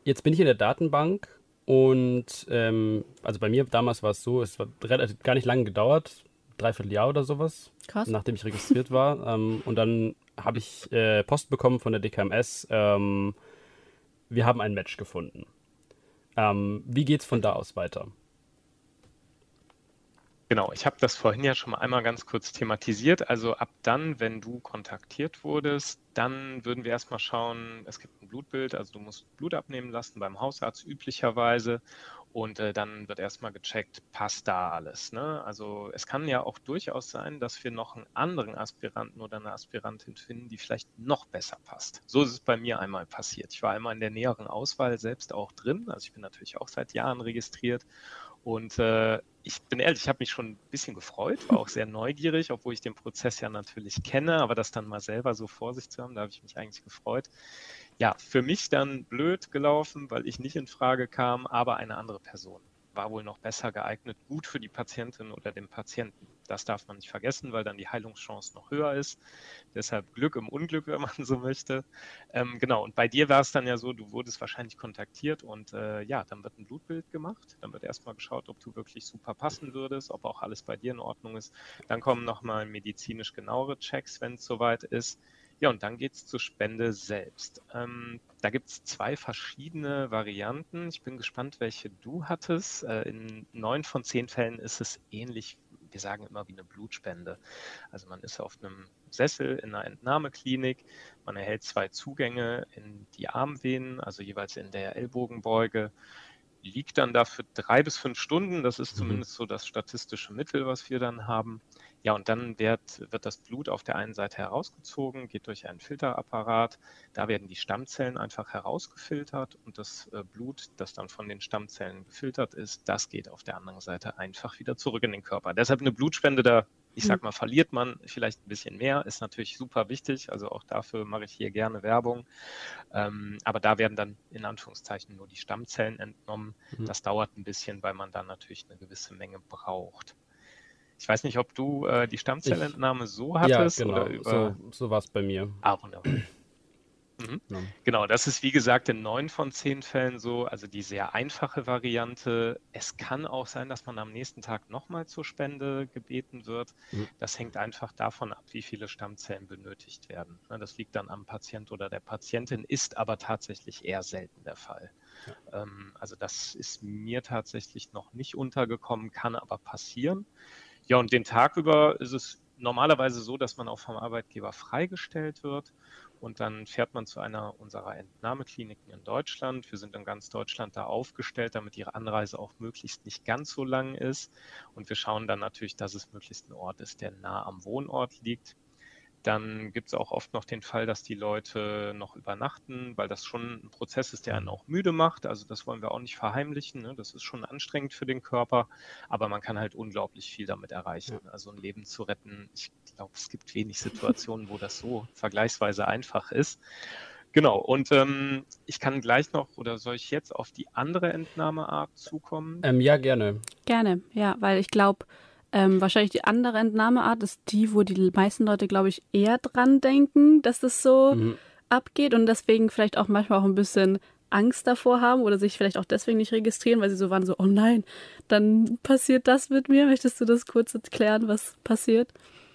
Jetzt bin ich in der Datenbank und also bei mir damals war es so, es hat relativ gar nicht lange gedauert, dreiviertel Jahr oder sowas, Krass. nachdem ich registriert war. Und dann habe ich Post bekommen von der DKMS. Wir haben ein Match gefunden. Wie geht's von da aus weiter? Genau, ich habe das vorhin ja schon mal einmal ganz kurz thematisiert. Also ab dann, wenn du kontaktiert wurdest, dann würden wir erstmal schauen, es gibt ein Blutbild, also du musst Blut abnehmen lassen beim Hausarzt üblicherweise und dann wird erstmal gecheckt, passt da alles. Ne? Also es kann ja auch durchaus sein, dass wir noch einen anderen Aspiranten oder eine Aspirantin finden, die vielleicht noch besser passt. So ist es bei mir einmal passiert. Ich war einmal in der näheren Auswahl selbst auch drin, also ich bin natürlich auch seit Jahren registriert und ich bin ehrlich, ich habe mich schon ein bisschen gefreut, war auch sehr neugierig, obwohl ich den Prozess ja natürlich kenne, aber das dann mal selber so vor sich zu haben, da habe ich mich eigentlich gefreut. Ja, für mich dann blöd gelaufen, weil ich nicht in Frage kam, aber eine andere Person war wohl noch besser geeignet, gut für die Patientin oder den Patienten. Das darf man nicht vergessen, weil dann die Heilungschance noch höher ist. Deshalb Glück im Unglück, wenn man so möchte. Genau, und bei dir war es dann ja so, du wurdest wahrscheinlich kontaktiert und ja, dann wird ein Blutbild gemacht. Dann wird erstmal geschaut, ob du wirklich super passen würdest, ob auch alles bei dir in Ordnung ist. Dann kommen nochmal medizinisch genauere Checks, wenn es soweit ist. Ja, und dann geht es zur Spende selbst. Da gibt es zwei verschiedene Varianten. Ich bin gespannt, welche du hattest. In 9 von 10 Fällen ist es ähnlich, wir sagen immer wie eine Blutspende. Also man ist auf einem Sessel in einer Entnahmeklinik, man erhält 2 Zugänge in die Armvenen, also jeweils in der Ellbogenbeuge, liegt dann da für 3 bis 5 Stunden. Das ist Mhm. zumindest so das statistische Mittel, was wir dann haben. Ja, und dann wird das Blut auf der einen Seite herausgezogen, geht durch einen Filterapparat. Da werden die Stammzellen einfach herausgefiltert und das Blut, das dann von den Stammzellen gefiltert ist, das geht auf der anderen Seite einfach wieder zurück in den Körper. Deshalb eine Blutspende, da ich Hm. sag mal, verliert man vielleicht ein bisschen mehr, ist natürlich super wichtig. Also auch dafür mache ich hier gerne Werbung. Aber da werden dann in Anführungszeichen nur die Stammzellen entnommen. Mhm. Das dauert ein bisschen, weil man dann natürlich eine gewisse Menge braucht. Ich weiß nicht, ob du die Ich, Stammzellentnahme so ja, hattest oder genau, so, über. so war es bei mir. Ah, wunderbar. Mhm. Genau. Genau, das ist wie gesagt in 9 von 10 Fällen so, also die sehr einfache Variante. Es kann auch sein, dass man am nächsten Tag nochmal zur Spende gebeten wird. Mhm. Das hängt einfach davon ab, wie viele Stammzellen benötigt werden. Das liegt dann am Patient oder der Patientin, ist aber tatsächlich eher selten der Fall. Ja. Also das ist mir tatsächlich noch nicht untergekommen, kann aber passieren. Ja, und den Tag über ist es normalerweise so, dass man auch vom Arbeitgeber freigestellt wird und dann fährt man zu einer unserer Entnahmekliniken in Deutschland. Wir sind in ganz Deutschland da aufgestellt, damit Ihre Anreise auch möglichst nicht ganz so lang ist. Und wir schauen dann natürlich, dass es möglichst ein Ort ist, der nah am Wohnort liegt. Dann gibt es auch oft noch den Fall, dass die Leute noch übernachten, weil das schon ein Prozess ist, der einen Mhm. auch müde macht. Also das wollen wir auch nicht verheimlichen. Ne? Das ist schon anstrengend für den Körper, aber man kann halt unglaublich viel damit erreichen. Ja. Also ein Leben zu retten, ich glaube, es gibt wenig Situationen, wo das so vergleichsweise einfach ist. Genau, und ich kann gleich noch, oder soll ich jetzt auf die andere Entnahmeart zukommen? Ja, gerne. Gerne, ja, weil ich glaube, wahrscheinlich die andere Entnahmeart ist die, wo die meisten Leute, glaube ich, eher dran denken, dass das so Mhm. abgeht und deswegen vielleicht auch manchmal auch ein bisschen Angst davor haben oder sich vielleicht auch deswegen nicht registrieren, weil sie so waren, so, oh nein, dann passiert das mit mir. Möchtest du das kurz erklären, was passiert?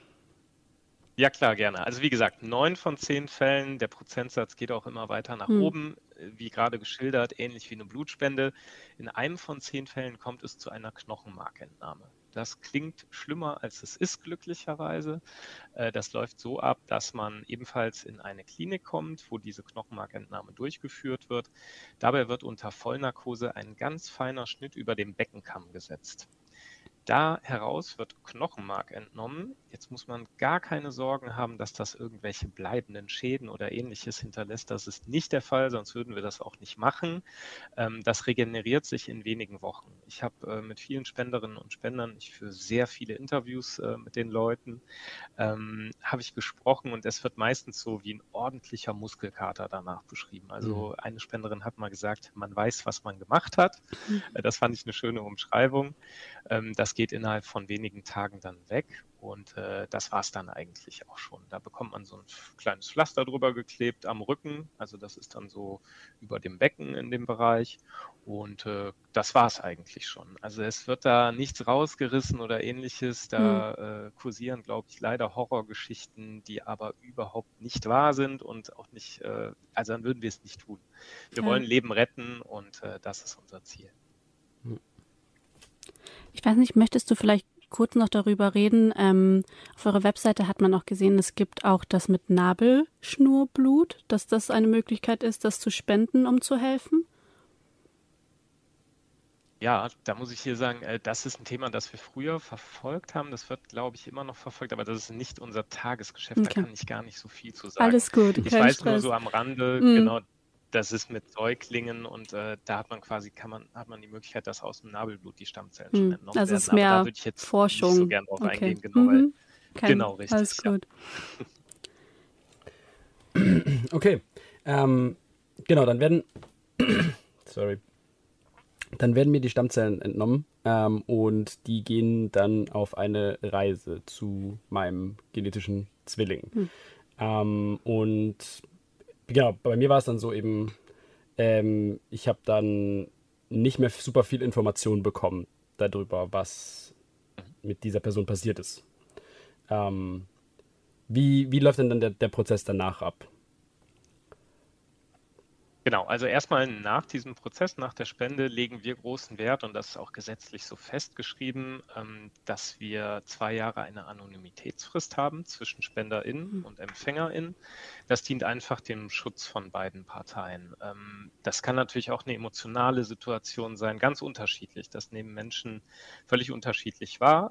Ja, klar, gerne. Also wie gesagt, 9 von 10 Fällen, der Prozentsatz geht auch immer weiter nach Hm. oben, wie gerade geschildert, ähnlich wie eine Blutspende. In einem von 10 Fällen kommt es zu einer Knochenmarkentnahme. Das klingt schlimmer, als es ist, glücklicherweise. Das läuft so ab, dass man ebenfalls in eine Klinik kommt, wo diese Knochenmarkentnahme durchgeführt wird. Dabei wird unter Vollnarkose ein ganz feiner Schnitt über dem Beckenkamm gesetzt. Da heraus wird Knochenmark entnommen. Jetzt muss man gar keine Sorgen haben, dass das irgendwelche bleibenden Schäden oder ähnliches hinterlässt. Das ist nicht der Fall, sonst würden wir das auch nicht machen. Das regeneriert sich in wenigen Wochen. Ich habe mit vielen Spenderinnen und Spendern, ich führe sehr viele Interviews mit den Leuten, habe ich gesprochen und es wird meistens so wie ein ordentlicher Muskelkater danach beschrieben. Mhm. Also eine Spenderin hat mal gesagt, man weiß, was man gemacht hat. Das fand ich eine schöne Umschreibung. Das geht innerhalb von wenigen Tagen dann weg. Und das war es dann eigentlich auch schon. Da bekommt man so ein kleines Pflaster drüber geklebt am Rücken. Also das ist dann so über dem Becken in dem Bereich. Und das war es eigentlich schon. Also es wird da nichts rausgerissen oder ähnliches. Da kursieren, glaube ich, leider Horrorgeschichten, die aber überhaupt nicht wahr sind und auch nicht, also dann würden wir es nicht tun. Wir wollen Leben retten und das ist unser Ziel. Ich weiß nicht, möchtest du vielleicht kurz noch darüber reden? Auf eurer Webseite hat man auch gesehen, es gibt auch das mit Nabelschnurblut, dass das eine Möglichkeit ist, das zu spenden, um zu helfen. Ja, da muss ich hier sagen, das ist ein Thema, das wir früher verfolgt haben. Das wird, glaube ich, immer noch verfolgt, aber das ist nicht unser Tagesgeschäft. Da Okay. kann ich gar nicht so viel zu sagen. Alles gut, Ich kein weiß nur Stress. so am Rande, genau, das ist mit Säuglingen und da hat man quasi, hat man die Möglichkeit, dass aus dem Nabelblut die Stammzellen schon entnommen Also werden. es ist Aber da mehr würde ich jetzt Forschung. nicht so gern drauf Okay. eingehen, genau, weil, genau, Alles richtig, ja. gut. Okay. Genau, dann werden mir die Stammzellen entnommen und die gehen dann auf eine Reise zu meinem genetischen Zwilling. Und genau, bei mir war es dann so eben, ich habe dann nicht mehr super viel Information bekommen darüber, was mit dieser Person passiert ist. Wie läuft denn dann der Prozess danach ab? Genau, also erstmal nach diesem Prozess, nach der Spende, legen wir großen Wert, und das ist auch gesetzlich so festgeschrieben, dass wir 2 Jahre eine Anonymitätsfrist haben zwischen SpenderInnen und EmpfängerInnen. Das dient einfach dem Schutz von beiden Parteien. Das kann natürlich auch eine emotionale Situation sein, ganz unterschiedlich. Das nehmen Menschen völlig unterschiedlich wahr.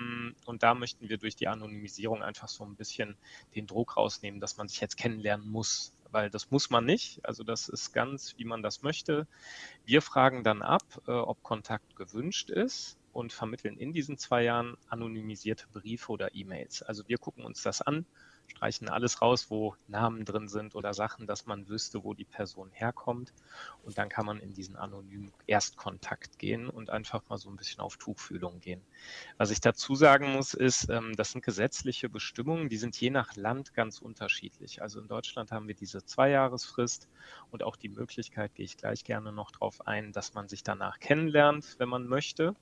Und da möchten wir durch die Anonymisierung einfach so ein bisschen den Druck rausnehmen, dass man sich jetzt kennenlernen muss. Weil das muss man nicht. Also das ist ganz, wie man das möchte. Wir fragen dann ab, ob Kontakt gewünscht ist und vermitteln in diesen 2 Jahren anonymisierte Briefe oder E-Mails. Also wir gucken uns das an, streichen alles raus, wo Namen drin sind oder Sachen, dass man wüsste, wo die Person herkommt. Und dann kann man in diesen anonymen Erstkontakt gehen und einfach mal so ein bisschen auf Tuchfühlung gehen. Was ich dazu sagen muss, ist, das sind gesetzliche Bestimmungen, die sind je nach Land ganz unterschiedlich. Also in Deutschland haben wir diese 2-Jahresfrist und auch die Möglichkeit, gehe ich gleich gerne noch drauf ein, dass man sich danach kennenlernt, wenn man möchte.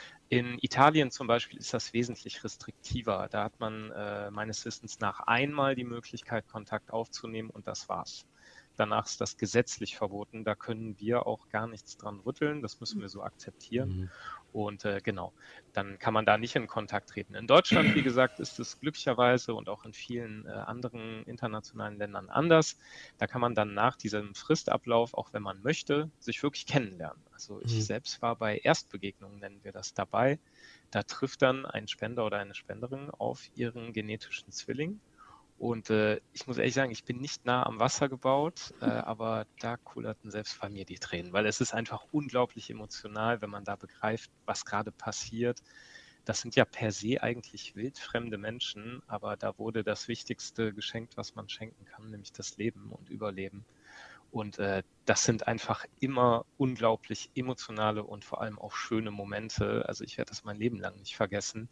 In Italien zum Beispiel ist das wesentlich restriktiver. Da hat man meines Wissens nach einmal die Möglichkeit, Kontakt aufzunehmen und das war's. Danach ist das gesetzlich verboten. Da können wir auch gar nichts dran rütteln. Das müssen wir so akzeptieren. Und genau, dann kann man da nicht in Kontakt treten. In Deutschland, wie gesagt, ist es glücklicherweise und auch in vielen anderen internationalen Ländern anders. Da kann man dann nach diesem Fristablauf, auch wenn man möchte, sich wirklich kennenlernen. Also ich selbst war bei Erstbegegnungen, nennen wir das, dabei. Da trifft dann ein Spender oder eine Spenderin auf ihren genetischen Zwilling. Und ich muss ehrlich sagen, ich bin nicht nah am Wasser gebaut, aber da kullerten selbst bei mir die Tränen, weil es ist einfach unglaublich emotional, wenn man da begreift, was gerade passiert. Das sind ja per se eigentlich wildfremde Menschen, aber da wurde das Wichtigste geschenkt, was man schenken kann, nämlich das Leben und Überleben. Und das sind einfach immer unglaublich emotionale und vor allem auch schöne Momente. Also ich werde das mein Leben lang nicht vergessen.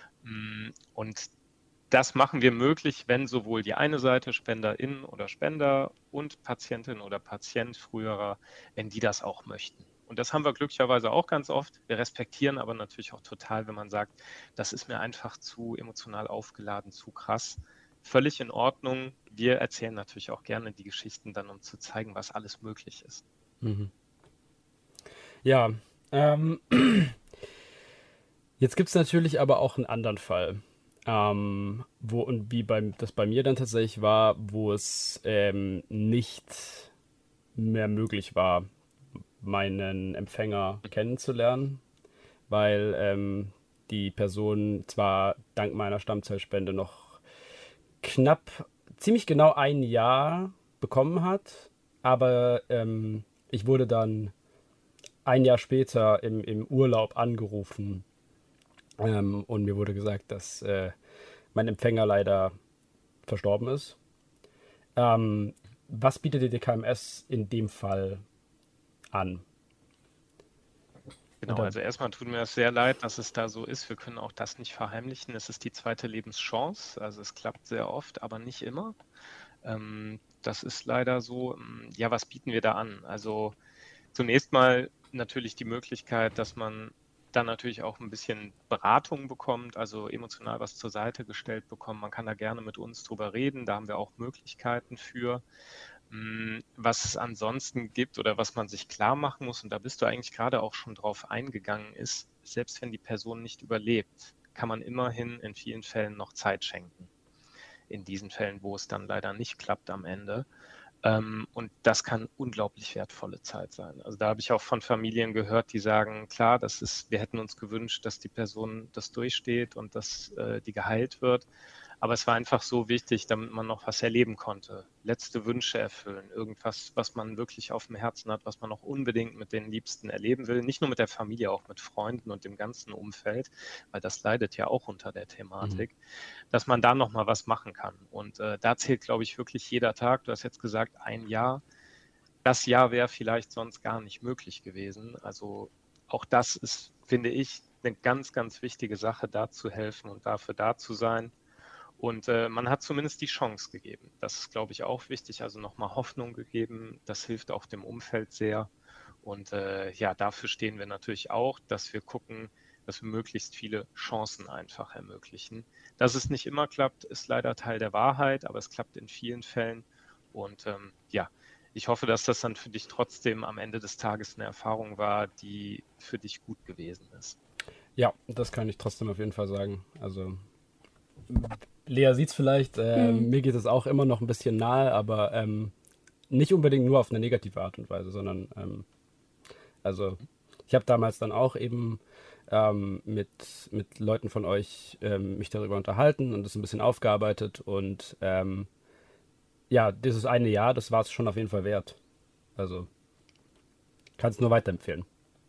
Und das machen wir möglich, wenn sowohl die eine Seite, SpenderInnen oder Spender, und Patientin oder Patient, früherer, wenn die das auch möchten. Und das haben wir glücklicherweise auch ganz oft. Wir respektieren aber natürlich auch total, wenn man sagt, das ist mir einfach zu emotional aufgeladen, zu krass. Völlig in Ordnung. Wir erzählen natürlich auch gerne die Geschichten dann, um zu zeigen, was alles möglich ist. Ja, jetzt gibt es natürlich aber auch einen anderen Fall. Wo und wie das bei mir dann tatsächlich war, wo es nicht mehr möglich war, meinen Empfänger kennenzulernen, weil die Person zwar dank meiner Stammzellspende noch ziemlich genau 1 Jahr bekommen hat, aber ich wurde dann 1 Jahr später im Urlaub angerufen. Und mir wurde gesagt, dass mein Empfänger leider verstorben ist. Was bietet die DKMS in dem Fall an? Genau, Oder? also erstmal tut mir das sehr leid, dass es da so ist. Wir können auch das nicht verheimlichen. Es ist die zweite Lebenschance. Also es klappt sehr oft, aber nicht immer. Das ist leider so. Ja, was bieten wir da an? Also zunächst mal natürlich die Möglichkeit, dass man dann natürlich auch ein bisschen Beratung bekommt, also emotional was zur Seite gestellt bekommt. Man kann da gerne mit uns drüber reden. Da haben wir auch Möglichkeiten für. Was es ansonsten gibt oder was man sich klar machen muss, und da bist du eigentlich gerade auch schon drauf eingegangen, ist, selbst wenn die Person nicht überlebt, kann man immerhin in vielen Fällen noch Zeit schenken. In diesen Fällen, wo es dann leider nicht klappt am Ende. Und das kann unglaublich wertvolle Zeit sein. Also da habe ich auch von Familien gehört, die sagen, klar, wir hätten uns gewünscht, dass die Person das durchsteht und dass die geheilt wird. Aber es war einfach so wichtig, damit man noch was erleben konnte. Letzte Wünsche erfüllen, irgendwas, was man wirklich auf dem Herzen hat, was man noch unbedingt mit den Liebsten erleben will. Nicht nur mit der Familie, auch mit Freunden und dem ganzen Umfeld, weil das leidet ja auch unter der Thematik, dass man da noch mal was machen kann. Und da zählt, glaube ich, wirklich jeder Tag. Du hast jetzt gesagt, ein Jahr. Das Jahr wäre vielleicht sonst gar nicht möglich gewesen. Also auch das ist, finde ich, eine ganz, ganz wichtige Sache, da zu helfen und dafür da zu sein. Und man hat zumindest die Chance gegeben. Das ist, glaube ich, auch wichtig. Also nochmal Hoffnung gegeben. Das hilft auch dem Umfeld sehr. Und ja, dafür stehen wir natürlich auch, dass wir gucken, dass wir möglichst viele Chancen einfach ermöglichen. Dass es nicht immer klappt, ist leider Teil der Wahrheit, aber es klappt in vielen Fällen. Und ja, ich hoffe, dass das dann für dich trotzdem am Ende des Tages eine Erfahrung war, die für dich gut gewesen ist. Ja, das kann ich trotzdem auf jeden Fall sagen. Also Lea sieht es vielleicht, mir geht es auch immer noch ein bisschen nahe, aber nicht unbedingt nur auf eine negative Art und Weise, sondern also ich habe damals dann auch eben mit Leuten von euch mich darüber unterhalten und das ein bisschen aufgearbeitet und ja, dieses eine Jahr, das war es schon auf jeden Fall wert. Also kann es nur weiterempfehlen.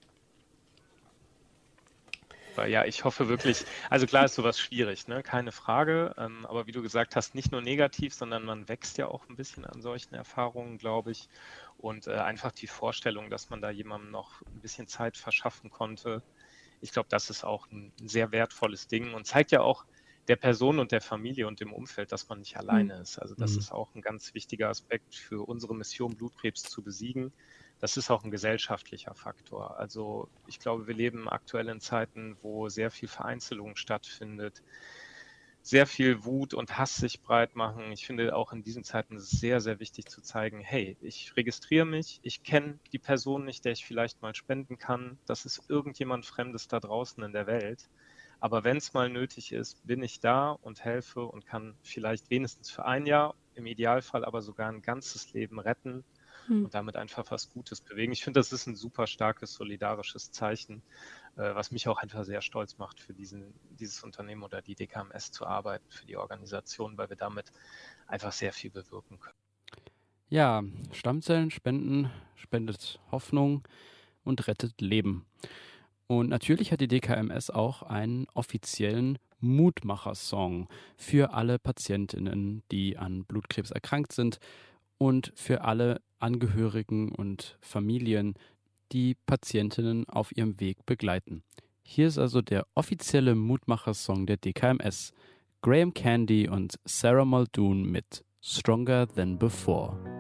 Ja, ich hoffe wirklich, also klar ist sowas schwierig, ne? Keine Frage, aber wie du gesagt hast, nicht nur negativ, sondern man wächst ja auch ein bisschen an solchen Erfahrungen, glaube ich. Und einfach die Vorstellung, dass man da jemandem noch ein bisschen Zeit verschaffen konnte, ich glaube, das ist auch ein sehr wertvolles Ding und zeigt ja auch der Person und der Familie und dem Umfeld, dass man nicht alleine ist. Also das ist auch ein ganz wichtiger Aspekt für unsere Mission, Blutkrebs zu besiegen. Das ist auch ein gesellschaftlicher Faktor. Also ich glaube, wir leben aktuell in Zeiten, wo sehr viel Vereinzelung stattfindet, sehr viel Wut und Hass sich breit machen. Ich finde auch in diesen Zeiten ist es sehr, sehr wichtig zu zeigen, hey, ich registriere mich, ich kenne die Person nicht, der ich vielleicht mal spenden kann. Das ist irgendjemand Fremdes da draußen in der Welt. Aber wenn es mal nötig ist, bin ich da und helfe und kann vielleicht wenigstens für ein Jahr, im Idealfall aber sogar ein ganzes Leben retten und damit einfach was Gutes bewegen. Ich finde, das ist ein super starkes, solidarisches Zeichen, was mich auch einfach sehr stolz macht, für dieses Unternehmen oder die DKMS zu arbeiten, für die Organisation, weil wir damit einfach sehr viel bewirken können. Ja, Stammzellen spenden, spendet Hoffnung und rettet Leben. Und natürlich hat die DKMS auch einen offiziellen Mutmacher-Song für alle Patientinnen, die an Blutkrebs erkrankt sind und für alle Angehörigen und Familien, die Patientinnen auf ihrem Weg begleiten. Hier ist also der offizielle Mutmacher-Song der DKMS. Graham Candy und Sarah Muldoon mit Stronger Than Before.